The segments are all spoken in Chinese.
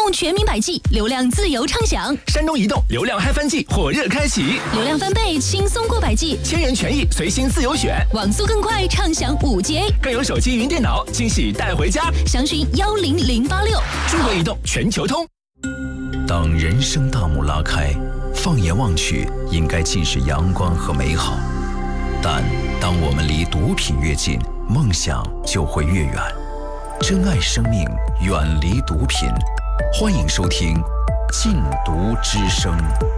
动全民百 G， 流量自由畅享。 山东移动流量嗨翻季火热开启， 流量翻倍，轻松过百 G， 千元权益随心自由选， 网速更快，畅享5G， 更有手机云电脑惊喜带回家。 详询10086。 中国移动全球通。 当人生大幕拉开，放眼望去，应该尽是阳光和美好。但当我们离毒品越近，梦想就会越远。珍爱生命，远离毒品。欢迎收听《禁毒之声》。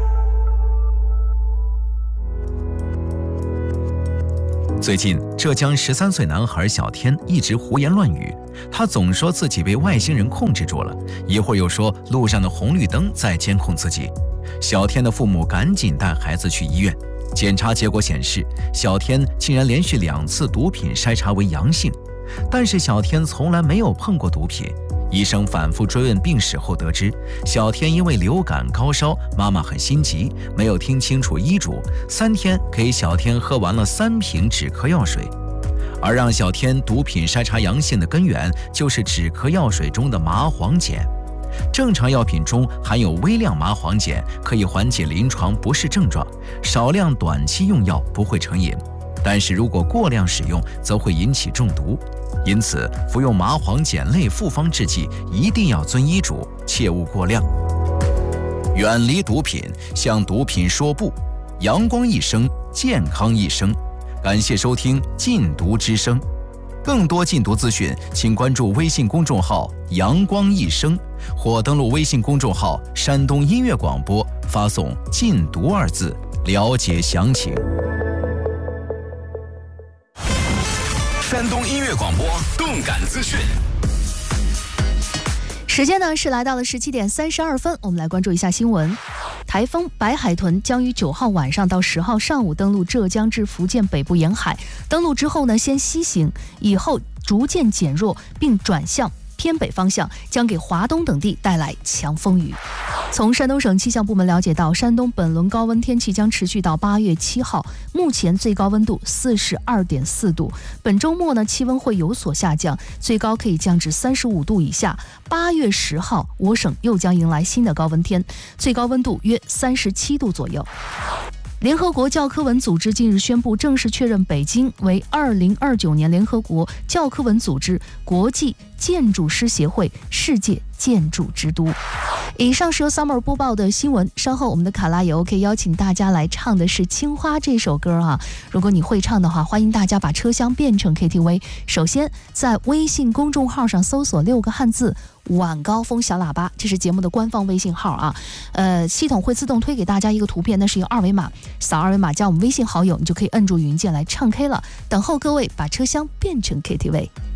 最近，浙江13岁男孩小天一直胡言乱语，他总说自己被外星人控制住了，一会儿又说路上的红绿灯在监控自己。小天的父母赶紧带孩子去医院，检查结果显示，小天竟然连续2次毒品筛查为阳性，但是小天从来没有碰过毒品。医生反复追问病史后得知，小天因为流感高烧，妈妈很心急，没有听清楚医嘱，3天给小天喝完了3瓶止咳药水。而让小天毒品筛查阳性的根源，就是止咳药水中的麻黄碱。正常药品中含有微量麻黄碱，可以缓解临床不适症状，少量短期用药不会成瘾，但是如果过量使用，则会引起中毒。因此，服用麻黄碱类复方制剂一定要遵医嘱，切勿过量。远离毒品，向毒品说不。阳光一生，健康一生。感谢收听《禁毒之声》，更多禁毒资讯，请关注微信公众号“阳光一生”，或登录微信公众号“山东音乐广播”，发送“禁毒”2字，了解详情。 山东音乐广播动感资讯， 时间呢是来到了17点32分，我们来关注一下新闻。台风白海豚将于9号晚上到10号上午登陆浙江至福建北部沿海，登陆之后呢，先西行，以后逐渐减弱，并转向偏北方向，将给华东等地带来强风雨。从山东省气象部门了解到，山东本轮高温天气将持续到8月7号，目前最高温度42.4度。本周末呢，气温会有所下降，最高可以降至35度以下。8月10号，我省又将迎来新的高温天，最高温度约37度左右。联合国教科文组织近日宣布，正式确认北京为2029年联合国教科文组织国际建筑师协会世界建筑之都。以上是由 Summer 播报的新闻，稍后我们的卡拉也 OK 邀请大家来唱的是《青花》这首歌啊。如果你会唱的话，欢迎大家把车厢变成 KTV。首先在微信公众号上搜索6个汉字晚高峰小喇叭，这是节目的官方微信号啊。系统会自动推给大家一个图片，那是一个2维码，扫2维码加我们微信好友，你就可以摁住语音键来唱 K 了。等候各位把车厢变成 KTV。